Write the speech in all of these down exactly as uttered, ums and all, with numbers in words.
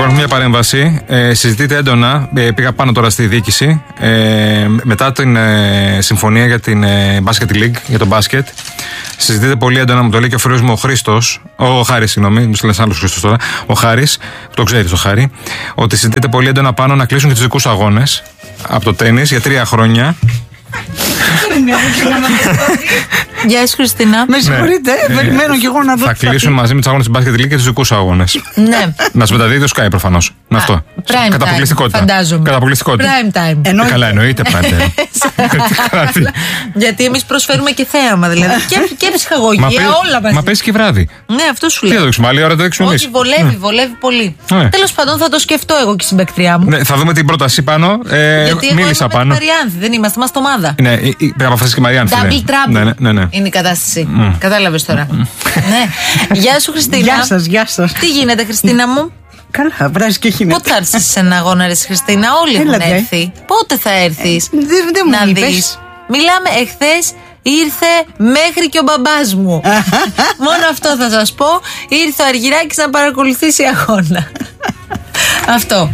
Λοιπόν, μια παρέμβαση. Ε, συζητείται έντονα. Ε, πήγα πάνω τώρα στη διοίκηση. Ε, μετά την ε, συμφωνία για την ε, Basket League, για το μπάσκετ. Συζητείται πολύ έντονα, μου το λέει και ο φίλος μου ο Χρήστος. Ο Χάρης, συγγνώμη, μου λες άλλος Χρήστος τώρα. Ο Χάρης, το ξέρεις το Χάρη. Ότι συζητείται πολύ έντονα πάνω να κλείσουν και τους δικούς αγώνες από το τένις για τρία χρόνια. Γεια σου, Χριστίνα. Με συγχωρείτε, ναι. Περιμένω κι εγώ να δω. Θα κλείσουν μαζί με τους αγώνες της Basket League και τους δικούς αγώνες. Ναι. Να σου μεταδίδει το Sky προφανώς. Με αυτό. Κατά αποκλειστικότητα. Φαντάζομαι. Κατά αποκλειστικότητα. Prime time. Εννοεί... Καλά, εννοείται prime time. Γιατί εμείς προσφέρουμε και θέαμα, δηλαδή. Και, και ψυχαγωγία, όλα μαζί. Μα παίζει και βράδυ. Ναι, αυτό σου λέει. Τι θα δείξουμε, άλλη ώρα το δείξουμε εμείς. Όχι, βολεύει, βολεύει πολύ. Τέλος πάντων, θα το σκεφτώ εγώ και η συμπαικτριά μου. Θα δούμε την πρόταση πάνω. Μίλησα πάνω. Δεν είμαστε, είμαστε ομάδα. Ναι, πρέπει να αποφασίσει και η Μαριάνθη. Double trouble είναι η κατάσταση. Κατάλαβες τώρα. Ναι. Γεια σου, Χριστίνα. Γεια σας, γεια σας. Τι γίνεται, Χριστίνα μου? Καλά, βράζει και γίνεται. Πότε θα έρθεις σε ένα αγώνα, ρε Χριστίνα? Όλοι έχουν έρθει. Πότε θα έρθεις να δεις? Μιλάμε, εχθές ήρθε μέχρι και ο μπαμπάς μου. Μόνο αυτό θα σας πω. Ήρθε ο Αργυράκης να παρακολουθήσει αγώνα. Αυτό.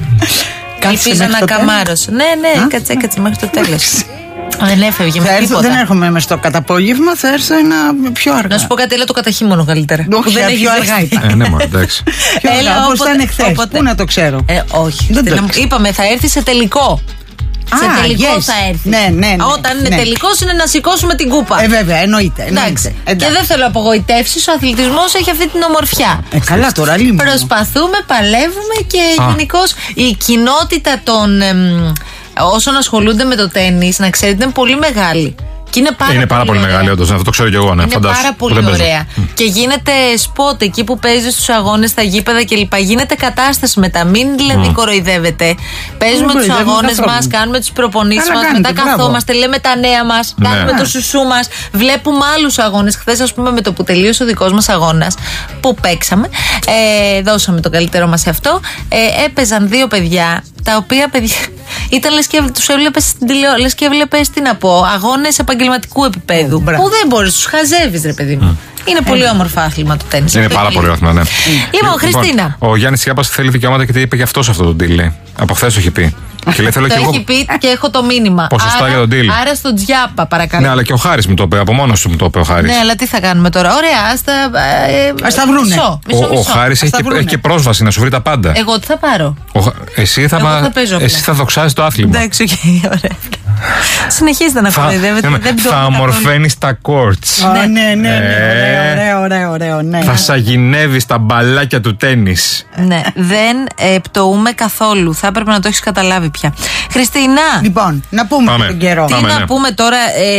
Ελπίζω να καμάρωσε. Ναι, ναι, κάτσε, κάτσε μέχρι το τέλος. Δεν έφευγε με τίποτα. Δεν έρχομαι μες στο καταπόλευμα, θα έρθω ένα πιο αργά. Να σου πω κάτι, έλα το καταχύμωνο καλύτερα. Όχι, δεν πιο αργά ήταν. Ε, ναι, μόνο εντάξει. Έλα, όπως ήταν εχθές. Πού να το ξέρω. Ε, όχι. Είπαμε, θα έρθει σε τελικό. Σε ah, τελικό yes. θα έρθει. Ναι, ναι, ναι, Όταν είναι ναι. τελικός είναι να σηκώσουμε την κούπα. Ε, βέβαια, εννοείται. εννοείται. Εντάξει. Και δεν θέλω απογοητεύσεις. Ο αθλητισμός έχει αυτή την ομορφιά. Ε, καλά τώρα, λίγο. Προσπαθούμε, παλεύουμε και ah. γενικώς η κοινότητα των εμ, όσων ασχολούνται με το τένις, να ξέρετε, είναι πολύ μεγάλη. Και είναι πάρα, είναι πάρα πολύ, πολύ μεγάλη, όντως. Αυτό το ξέρω κι εγώ. Ναι, είναι φαντάσου, πάρα πολύ ωραία. Mm. Και γίνεται σποτ εκεί που παίζει στους αγώνες, στα γήπεδα κλπ. Γίνεται κατάσταση μετά. Μην δηλαδή mm. κοροϊδεύετε. Παίζουμε τους αγώνες μας, κάνουμε τις προπονήσεις μας, μετά καθόμαστε, λέμε τα νέα μας, ναι. κάνουμε το σουσού μας, βλέπουμε άλλους αγώνες. Χθες, ας πούμε, με το που τελείωσε ο δικός μας αγώνας που παίξαμε, ε, δώσαμε το καλύτερό μας σε αυτό. Ε, έπαιζαν δύο παιδιά, τα οποία παιδιά ήταν λες και τους έβλεπες στην τηλεόραση, λες και έβλεπες, τι να πω, αγώνες επαγγελματικού επίπεδου. Μπράβο. Που δεν μπορείς, τους χαζεύεις, ρε παιδί μου. Mm. Είναι πολύ ε. όμορφο άθλημα το τένις. Είναι πάρα πολύ άθλημα, ναι. Λοιπόν, Χριστίνα. Ο Γιάννης Τσιάπας θέλει δικαιώματα και τι είπε και αυτό σε αυτό το deal, λέει. Από χθες το έχει πει. Και λέει, θέλω το και έχει εγώ... πει και έχω το μήνυμα. Ποσοστά άρα, για τον deal. Άρα στον Τζιάπα, παρακαλώ. Ναι, αλλά και ο Χάρης μου το είπε, από μόνος του μου το είπε ο Χάρης. Ναι, αλλά τι θα κάνουμε τώρα. Ωραία, ας τα, ε, ας τα βρούνε. Μισό, μισό, ο, μισό. ο Χάρης έχει, έχει και πρόσβαση να σου βρει τα πάντα. Εγώ τι θα πάρω. Ο, εσύ θα, μα, θα, εσύ θα δοξάζεις το άθλημα. Εντάξει, okay, ωραία. Συνεχίζετε να κοροϊδεύετε. Θα ομορφαίνεις τα κόρτς. Ναι, ναι, ναι. Ωραίο, ωραίο, ωραίο. Θα σαγηνεύεις τα μπαλάκια του τένις. Ναι, δεν πτωούμε καθόλου. Θα έπρεπε να το έχεις καταλάβει πια. Χριστίνα. Λοιπόν, να πούμε τον καιρό. Τι να πούμε τώρα,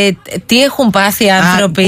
τι έχουν πάθει οι άνθρωποι.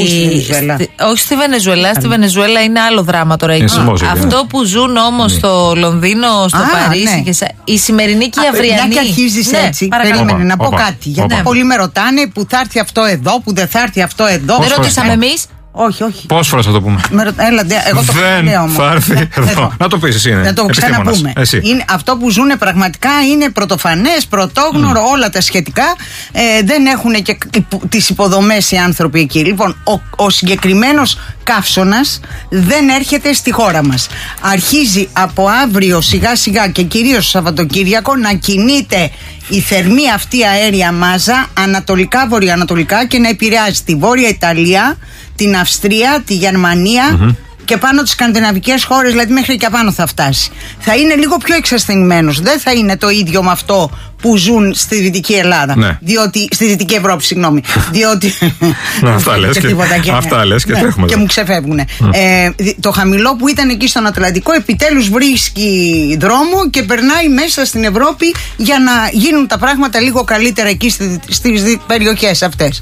Όχι στη Βενεζουέλα. Στη Βενεζουέλα είναι άλλο δράμα τώρα εκεί. Αυτό που ζουν όμως στο Λονδίνο, στο Παρίσι και η σημερινή και η αυριανή. Μια και αρχίζεις έτσι. Περίμενε να πω κάτι. Γιατί πολλοί με ρωτάνε που θα έρθει αυτό εδώ, που δεν θα έρθει αυτό εδώ. Δεν ρωτήσαμε εμείς. Όχι, όχι. Πόσες φορές θα το πούμε. Έλα, εγώ το δεν όμως. Θα έρθει εδώ. Να το πεις εσύ. Να το ξαναπούμε. Είναι, αυτό που ζουν πραγματικά είναι πρωτοφανές, πρωτόγνωρο, mm. όλα τα σχετικά. Ε, δεν έχουν και τις υποδομές οι άνθρωποι εκεί. Λοιπόν, ο, ο συγκεκριμένος καύσωνας δεν έρχεται στη χώρα μας. Αρχίζει από αύριο σιγά σιγά και κυρίως Σαββατοκύριακο να κινείται η θερμή αυτή αέρια μάζα ανατολικά, βορειοανατολικά και να επηρεάζει τη Βόρεια Ιταλία, την Αυστρία, τη Γερμανία mm-hmm. και πάνω τις σκανδιναβικές χώρες, δηλαδή μέχρι και πάνω θα φτάσει. Θα είναι λίγο πιο εξασθενημένος. Δεν θα είναι το ίδιο με αυτό που ζουν στη Δυτική Ελλάδα. Ναι. Διότι, στη Δυτική Ευρώπη, συγγνώμη. Διότι. Αυτά λες και, και, αυτά λες και, ναι, τρέχουμε και μου ξεφεύγουν. Mm. Ε, το χαμηλό που ήταν εκεί στον Ατλαντικό επιτέλους βρίσκει δρόμο και περνάει μέσα στην Ευρώπη για να γίνουν τα πράγματα λίγο καλύτερα εκεί στις περιοχές αυτές.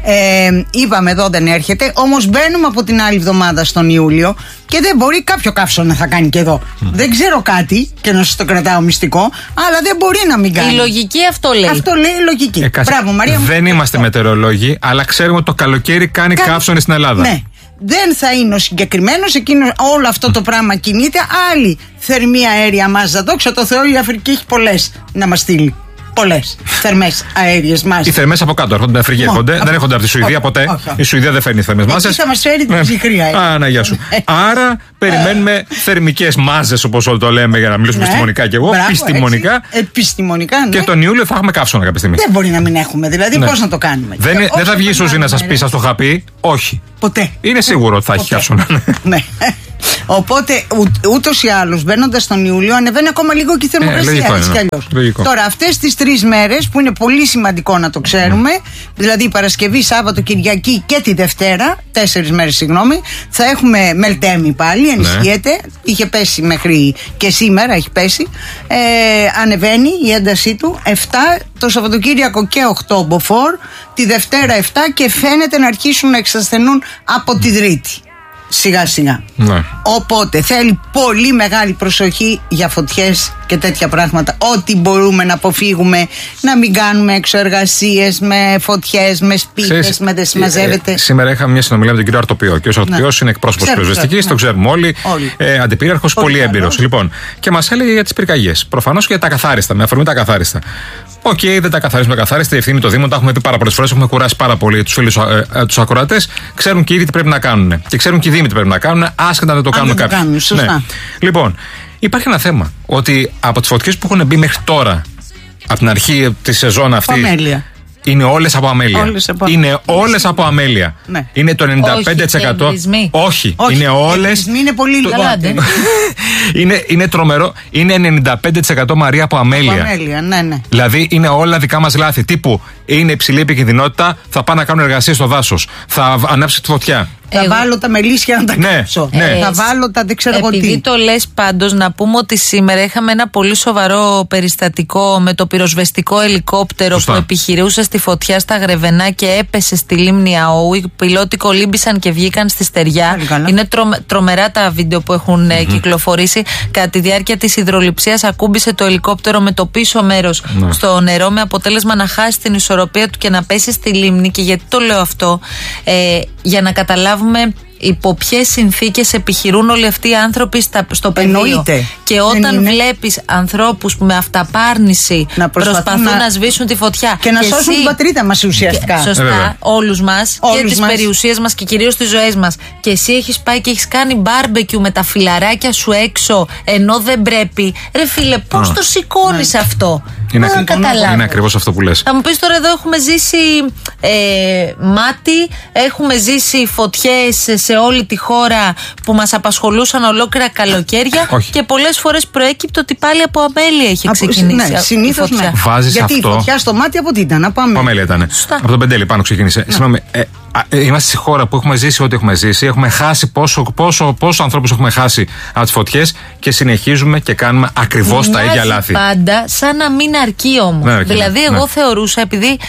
Ε, είπαμε εδώ δεν έρχεται, όμως μπαίνουμε από την άλλη εβδομάδα στον Ιούλιο και δεν μπορεί κάποιο καύσωνα να θα κάνει και εδώ. Mm. Δεν ξέρω κάτι και να σας το κρατάω μυστικό, αλλά δεν μπορεί να μην κάνει. Η λογική αυτό λέει. Αυτό λέει η λογική. Ε, Μπράβο, Μαρία. Δεν είμαστε μετεωρολόγοι, αλλά ξέρουμε ότι το καλοκαίρι κάνει Κα... καύσωνες στην Ελλάδα. Ναι. Δεν θα είναι ο συγκεκριμένος, εκείνο, όλο αυτό το πράγμα κινείται. Άλλη θερμή αέρια μάζα. Δόξα τω Θεώ, η Αφρική έχει πολλές να μας στείλει. πολλές θερμές αέριες μάζες. Οι θερμές από κάτω έρχονται, φρυγοί έρχονται. Δεν έρχονται από τη Σουηδία ποτέ. Όχι, όχι. Η Σουηδία δεν φέρνει θερμές μάζες. Θα μας φέρει την ψυχρή αέρια. Α, να, γεια σου. Άρα περιμένουμε θερμικές μάζες, όπως όλοι το λέμε, για να μιλήσουμε ναι. επιστημονικά κι εγώ. Μπράβο, επιστημονικά. Επιστημονικά, ναι. Και τον Ιούλιο θα έχουμε καύσωνα κάποια στιγμή. Δεν μπορεί να μην έχουμε. Δηλαδή, ναι. πώς να το κάνουμε. Δεν, και δεν θα βγει η Σουζή να σας πει, σας το είχα πει. Όχι. Ποτέ. Είναι σίγουρο ότι θα έχει καύσωνα. Ναι. Οπότε ούτως ή άλλως μπαίνοντας τον Ιούλιο ανεβαίνει ακόμα λίγο και η θερμοκρασία. Ε, έτσι κι αλλιώς. Τώρα αυτές τις τρεις μέρες που είναι πολύ σημαντικό να το ξέρουμε, mm. δηλαδή Παρασκευή, Σάββατο, Κυριακή και τη Δευτέρα, τέσσερις μέρες συγγνώμη, θα έχουμε Μελτέμι πάλι, ενισχύεται. Ναι. Είχε πέσει μέχρι και σήμερα έχει πέσει. Ε, ανεβαίνει η έντασή του. εφτά το Σαββατοκύριακο και οκτώ μποφόρ, τη Δευτέρα εφτά και φαίνεται να αρχίσουν να εξασθενούν από τη Τρίτη. Σιγά σιγά. Ναι. Οπότε θέλει πολύ μεγάλη προσοχή για φωτιές και τέτοια πράγματα. Ό,τι μπορούμε να αποφύγουμε, να μην κάνουμε εξωεργασίες με φωτιές, με σπίτες, με δεν συμμαζεύεται. Ε, ε, σήμερα είχαμε μια συνομιλία με τον κύριο Αρτοπιό. Και ο Αρτοπιός ναι. είναι εκπρόσωπος πυροσβεστικής, ναι. το ξέρουμε όλοι. όλοι. Ε, Αντιπύραρχος, πολύ, πολύ έμπειρος. Λοιπόν, και μας έλεγε για τις πυρκαγιές. Προφανώς και για τα καθάριστα, με αφορμή τα καθάριστα. Οκ, okay, δεν τα καθαρίζουμε τα καθάριστα. Η ευθύνη των Δήμων, τα έχουμε πει πάρα πολλές φορές. Έχουμε κουράσει πάρα πολύ τους φίλους ε, ε, τους ακροατές. Ξέρουν και οι ίδιοι τι πρέπει να κάνουν. Και ξέρουν και οι Δήμοι τι πρέπει να κάνουν, άσχετα να το κάνουν κάποιοι. Ναι. Λοιπόν, υπάρχει ένα θέμα. Ότι από τις φωτιές που έχουν μπει μέχρι τώρα, από την αρχή τη σεζόν αυτή. Αμέλεια. Είναι όλες από αμέλεια. Όλες από... Είναι όλες από αμέλεια. Ναι. Είναι το ενενήντα πέντε τοις εκατό. Όχι, Όχι, Όχι. είναι όλες. Είναι πολύ λιγότερο. είναι, είναι τρομερό. Είναι ενενήντα πέντε τοις εκατό Μαρία από αμέλεια. Από αμέλεια, ναι, ναι. Δηλαδή είναι όλα δικά μας λάθη. Τύπου είναι υψηλή επικινδυνότητα, θα πάνε να κάνουν εργασία στο δάσος. Θα ανάψει τη φωτιά. Θα Εγώ... βάλω τα μελίσια να τα ναι, κάψω. Ναι. Ε, θα βάλω τα δεν ξέρω εγώ τι. Επειδή το λες πάντως, να πούμε ότι σήμερα είχαμε ένα πολύ σοβαρό περιστατικό με το πυροσβεστικό ελικόπτερο Φωστά. που επιχειρούσε στη φωτιά στα Γρεβενά και έπεσε στη λίμνη ΑΟΥ. Οι πιλότοι κολύμπησαν και βγήκαν στη στεριά. Είναι τρο, τρομερά τα βίντεο που έχουν mm-hmm. κυκλοφορήσει. Κατά τη διάρκεια της υδρολειψίας ακούμπησε το ελικόπτερο με το πίσω μέρος mm-hmm. στο νερό, με αποτέλεσμα να χάσει την ισορροπία του και να πέσει στη λίμνη. Και γιατί το λέω αυτό, ε, για να καταλάβουμε υπό ποιες συνθήκες επιχειρούν όλοι αυτοί οι άνθρωποι στα, στο πεδίο. Εννοείται. Και όταν βλέπεις ανθρώπους που με αυταπάρνηση να προσπαθούν να... να σβήσουν τη φωτιά και να και σώσουν εσύ... την πατρίδα μας ουσιαστικά. Και, σωστά, ε, όλους μας όλους και τις περιουσίες μας και κυρίως τις ζωές μας. Και εσύ έχεις πάει και έχεις κάνει μπάρμπεκιου με τα φιλαράκια σου έξω ενώ δεν πρέπει. Ρε φίλε, πώς oh. το σηκώνεις ναι. αυτό? Είναι, ακ... είναι ακριβώς αυτό που λες. Θα μου πεις τώρα, εδώ έχουμε ζήσει ε, μάτι, έχουμε ζήσει φωτιές σε όλη τη χώρα που μας απασχολούσαν ολόκληρα καλοκαίρια και πολλές φορές προέκυπτο ότι πάλι από αμέλεια έχει ξεκινήσει. Ναι, συνήθως ναι. Βάζεις γιατί αυτό... η φωτιά στο μάτι από τι ήταν, από αμέλεια. αμέλεια ήταν. Από τον Πεντέλη πάνω ξεκίνησε. Ναι. Συγγνώμη, ε, ε, είμαστε στη χώρα που έχουμε ζήσει ό,τι έχουμε ζήσει. Έχουμε χάσει πόσο, πόσο, πόσο ανθρώπους έχουμε χάσει από τις φωτιές και συνεχίζουμε και κάνουμε ακριβώς τα ίδια λάθη. Πάντα σαν να μην αρκεί όμως. Ναι, δηλαδή, εγώ ναι. θεωρούσα, επειδή.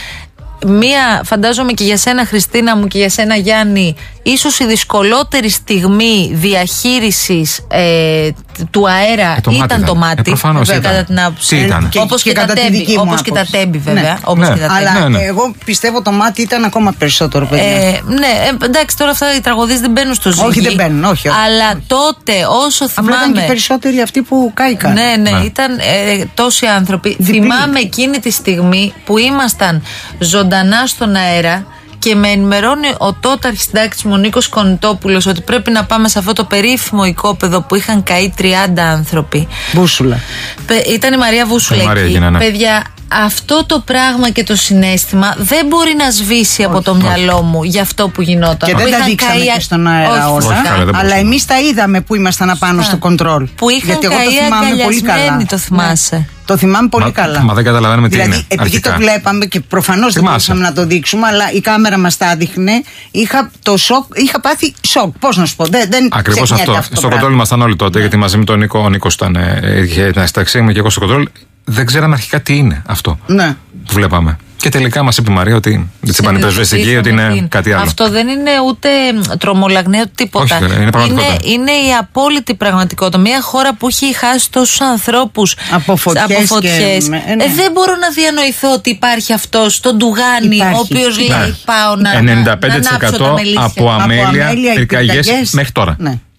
Μία, φαντάζομαι και για σένα Χριστίνα μου και για σένα Γιάννη, ίσως η δυσκολότερη στιγμή διαχείρισης ε, του αέρα ε, το ήταν μάτι, το μάτι. Ε, προφανώς βέβαια, ήταν. Κατά την άποψη. Ήταν. Και, όπως και, και, και, τα τέμπη, όπως και τα τέμπη βέβαια. Ναι. Όπως ναι. Και τα Αλλά τέμπη. ναι, ναι. εγώ πιστεύω το μάτι ήταν ακόμα περισσότερο, παιδιά. Ε, ναι, ε, εντάξει, τώρα αυτά οι τραγωδίες δεν μπαίνουν στο ζύγι. Όχι, δεν μπαίνουν, όχι. όχι αλλά όχι. τότε όσο θυμάμαι. Απλά ήταν και περισσότεροι αυτοί που κάηκαν. Ναι, ναι, ναι. ήταν ε, τόσοι άνθρωποι. Διπλή. Θυμάμαι εκείνη τη στιγμή που ήμασταν ζωντανά στον αέρα και με ενημερώνει ο τότε αρχισυντάκτης μου ο Νίκος Κονιτόπουλος ότι πρέπει να πάμε σε αυτό το περίφημο οικόπεδο που είχαν καεί τριάντα άνθρωποι. Βούσουλα. Ήταν η Μαρία Βούσουλα εκεί. Έγινα, ναι. Παιδιά, αυτό το πράγμα και το συναίσθημα δεν μπορεί να σβήσει όχι, από το όχι. μυαλό μου για αυτό που γινόταν. Και δεν τα δείξαμε καεί... και στον αέρα όλα. Αλλά εμείς τα είδαμε που ήμασταν απάνω στο κοντρόλ. Που είχαν καεί αγκαλιασμένοι, το θυμάσαι. Ναι. Το θυμάμαι πολύ μα, καλά. Μα δεν καταλαβαίνουμε τι δηλαδή, είναι. Επειδή αρχικά. το βλέπαμε και προφανώς δεν μπορούσαμε να το δείξουμε, αλλά η κάμερα μας τα έδειχνε. Είχα, το σοκ, είχα πάθει σοκ. Πώς να σου πω. Δεν, δεν ακριβώς αυτό. αυτό στο κοντρόλ ήμασταν όλοι τότε, ναι. γιατί μαζί με τον Νίκο, ο Νίκος ήταν στην ταξί μου και εγώ στο κοντρόλ. Δεν ξέραμε αρχικά τι είναι αυτό ναι. που βλέπαμε. Και τελικά μας είπε η Μαρία ότι έτσι είπαν οι πυροσβεστικοί ότι είναι είναι. κάτι άλλο. Αυτό δεν είναι ούτε τρομολαγνία ούτε τίποτα. Όχι, είναι, είναι, είναι η απόλυτη πραγματικότητα. Μια χώρα που έχει χάσει τόσους ανθρώπους από φωτιές. Και... Ε, ναι. ε, δεν μπορώ να διανοηθώ ότι υπάρχει αυτός τον Ντουγάνη, υπάρχει. ο οποίος λέει πάω να, ενενήντα πέντε τοις εκατό να, να από αμέλεια πυρκαγιές μέχρι τώρα. Ναι.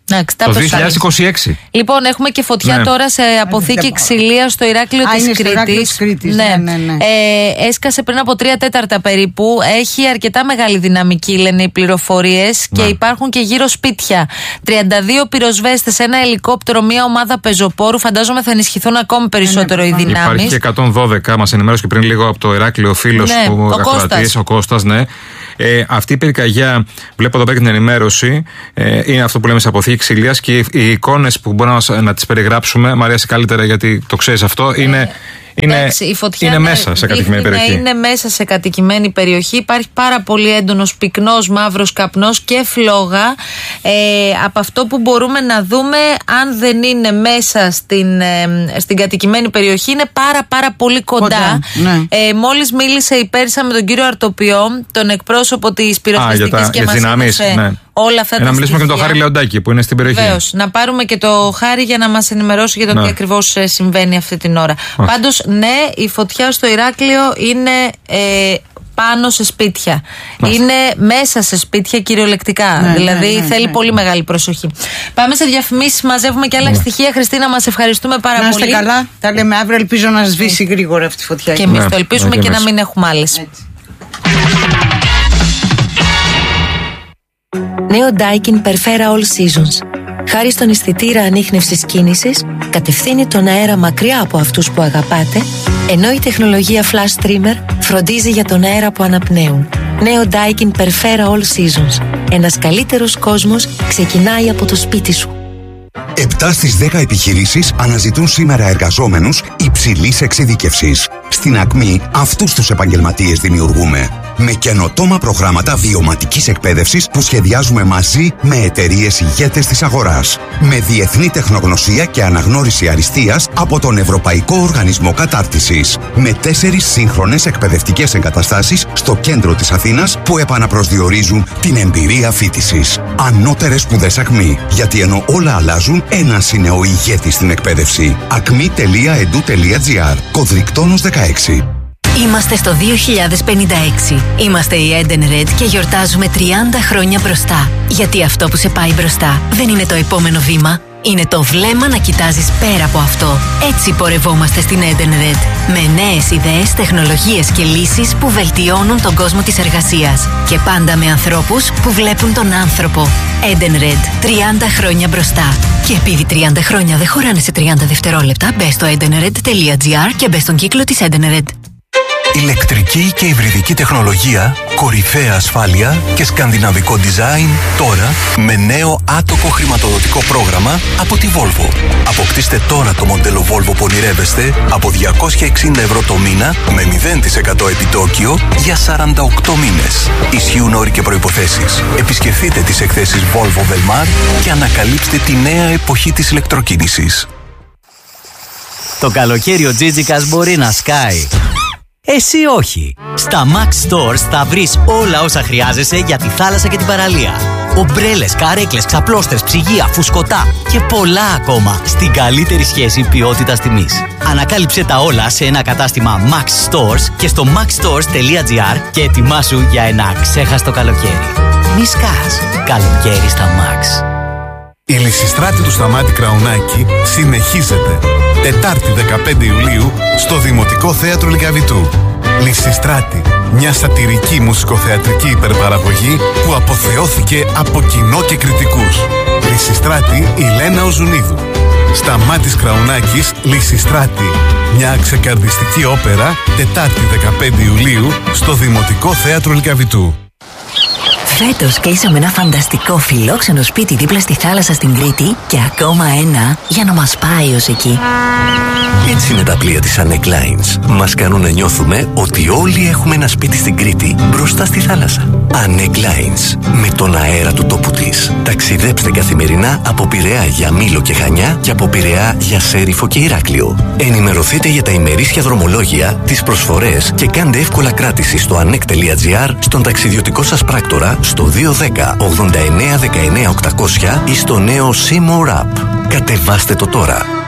Εντάξει, το δύο χιλιάδες είκοσι έξι. Λοιπόν, έχουμε και φωτιά ναι. τώρα σε αποθήκη ξυλία στο Ηράκλειο της Κρήτης. Κρήτης. Ναι. Ναι, ναι, ναι. Ε, έσκασε πριν από τρία τέταρτα περίπου. Έχει αρκετά μεγάλη δυναμική, λένε οι πληροφορίες, ναι. και υπάρχουν και γύρω σπίτια. τριάντα δύο πυροσβέστες, ένα ελικόπτερο, μια ομάδα πεζοπόρου. Φαντάζομαι θα ενισχυθούν ακόμη περισσότερο ναι, οι δυνάμεις. Υπάρχει και εκατόν δώδεκα, μας ενημέρωσε και πριν λίγο από το Ηράκλειο ο φίλος ναι, που ακροατής, ο Κώστας, ναι. Ε, αυτή η πυρκαγιά, βλέπω εδώ πέρα και την ενημέρωση, ε, είναι αυτό που λέμε σε αποθήκη ξυλίας και οι, οι εικόνες που μπορούμε να, να τις περιγράψουμε, μου αρέσει καλύτερα γιατί το ξέρεις αυτό, είναι. Ε. Είναι, Εντάξει, η φωτιά είναι μέσα σε κατοικημένη περιοχή. Είναι μέσα σε κατοικημένη περιοχή. Υπάρχει πάρα πολύ έντονος πυκνός μαύρος καπνός και φλόγα. Ε, από αυτό που μπορούμε να δούμε, αν δεν είναι μέσα στην, ε, στην κατοικημένη περιοχή, είναι πάρα πάρα πολύ κοντά. κοντά ναι. ε, μόλις μίλησε η Πέρσα με τον κύριο Αρτοπιό, τον εκπρόσωπο της πυροσβεστικής, και μας έδωσε ναι. όλα αυτά ε, τα να μιλήσουμε στοιχεία. και με τον Χάρη Λεοντάκη που είναι στην περιοχή. Βεβαίως. Να πάρουμε και το Χάρη για να μας ενημερώσει για το ναι. τι ακριβώς συμβαίνει αυτή την ώρα. Oh. Πάντως, ναι, η φωτιά στο Ηράκλειο είναι ε, πάνω σε σπίτια. Oh. Είναι μέσα σε σπίτια κυριολεκτικά. Ναι, δηλαδή ναι, ναι, θέλει ναι. πολύ μεγάλη προσοχή. Πάμε σε διαφημίσεις, μαζεύουμε και άλλα ναι. στοιχεία. Χριστίνα, μας ευχαριστούμε πάρα να πολύ. Να είστε καλά. Τα λέμε αύριο. Ελπίζω να σβήσει ναι. γρήγορα αυτή η φωτιά. Και εμείς ναι. το ελπίζουμε ναι, και, και να μην έχουμε άλλες. Έτσι. Νέο Daikin Perfera All Seasons. Χάρη στον αισθητήρα ανίχνευσης κίνησης, κατευθύνει τον αέρα μακριά από αυτούς που αγαπάτε, ενώ η τεχνολογία Flash Trimmer φροντίζει για τον αέρα που αναπνέουν. Νέο Daikin Perfera All Seasons. Ένας καλύτερος κόσμος ξεκινάει από το σπίτι σου. επτά στις δέκα επιχειρήσεις αναζητούν σήμερα εργαζόμενους υψηλής εξειδίκευσης. Στην Ακμή αυτούς τους επαγγελματίες δημιουργούμε. Με καινοτόμα προγράμματα βιωματικής εκπαίδευσης που σχεδιάζουμε μαζί με εταιρείες ηγέτες της αγοράς. Με διεθνή τεχνογνωσία και αναγνώριση αριστείας από τον Ευρωπαϊκό Οργανισμό Κατάρτισης. Με τέσσερις σύγχρονες εκπαιδευτικές εγκαταστάσεις στο κέντρο της Αθήνας που επαναπροσδιορίζουν την εμπειρία φοιτησης. Ανώτερες σπουδές Ακμή. Γιατί ενώ όλα αλλάζουν, ένας είναι ο ηγέτης στην εκπαίδευση. ακμή τελεία ι ντι ου τελεία τζι άρ. Κωδρικτόνος δεκαέξι. Είμαστε στο δύο χιλιάδες πενήντα έξι. Είμαστε η Eden Red και γιορτάζουμε τριάντα χρόνια μπροστά. Γιατί αυτό που σε πάει μπροστά δεν είναι το επόμενο βήμα. Είναι το βλέμμα να κοιτάζεις πέρα από αυτό. Έτσι πορευόμαστε στην Eden Red. Με νέες ιδέες, τεχνολογίες και λύσεις που βελτιώνουν τον κόσμο της εργασίας. Και πάντα με ανθρώπους που βλέπουν τον άνθρωπο. Eden Red. τριάντα χρόνια μπροστά. Και επειδή τριάντα χρόνια δεν χωράνε σε τριάντα δευτερόλεπτα, μπες στο edenred τελεία τζι άρ και μπες στον κύκλο της Eden Red. Ηλεκτρική και υβριδική τεχνολογία, κορυφαία ασφάλεια και σκανδιναβικό design τώρα με νέο άτοκο χρηματοδοτικό πρόγραμμα από τη Volvo. Αποκτήστε τώρα το μοντέλο Volvo που ονειρεύεστε από διακόσια εξήντα ευρώ το μήνα με μηδέν τοις εκατό επιτόκιο για σαράντα οκτώ μήνες. Ισχύουν όροι και προϋποθέσεις. Επισκεφτείτε τις εκθέσεις Volvo Velmar και ανακαλύψτε τη νέα εποχή της ηλεκτροκίνησης. Το καλοκαίρι ο Τζίτζικας μπορεί να σκάει. Εσύ όχι. Στα Max Stores θα βρεις όλα όσα χρειάζεσαι για τη θάλασσα και την παραλία. Ομπρέλες, καρέκλες, ξαπλώστρες, ψυγεία, φουσκωτά και πολλά ακόμα στην καλύτερη σχέση ποιότητας τιμής. Ανακάλυψε τα όλα σε ένα κατάστημα Max Stores και στο max stores τελεία τζι άρ και ετοιμάσου για ένα ξέχαστο καλοκαίρι. Μη σκάς. Καλοκαίρι στα Max. Η Λυσιστράτη του Σταμάτη Κραουνάκη συνεχίζεται. Τετάρτη δεκαπέντε Ιουλίου στο Δημοτικό Θέατρο Λυκαβητού. Λυσιστράτη, μια σατυρική μουσικοθεατρική υπερπαραγωγή που αποθεώθηκε από κοινό και κριτικούς. Λυσιστράτη η Λένα Οζουνίδου. Σταμάτης Κραουνάκης, Λυσιστράτη. Μια ξεκαρδιστική όπερα, Τετάρτη δεκαπέντε Ιουλίου στο Δημοτικό Θέατρο Λυκαβητού. Φέτος κλείσαμε ένα φανταστικό φιλόξενο σπίτι δίπλα στη θάλασσα στην Κρήτη και ακόμα ένα για να μας πάει ως εκεί. Έτσι είναι τα πλοία της Annec Lines. Μας κάνουν να νιώθουμε ότι όλοι έχουμε ένα σπίτι στην Κρήτη μπροστά στη θάλασσα. Annec Lines. Με τον αέρα του τόπου της. Ταξιδέψτε καθημερινά από Πειραιά για Μήλο και Χανιά και από Πειραιά για Σέριφο και Ηράκλειο. Ενημερωθείτε για τα ημερήσια δρομολόγια, τις προσφορές και κάντε εύκολα κράτηση στο annec τελεία τζι άρ, στον ταξιδιωτικό σας πράκτορα, στο δύο ένα μηδέν ογδόντα εννέα δεκαεννέα οκτακόσια ή στο νέο Seymour App. Κατεβάστε το τώρα.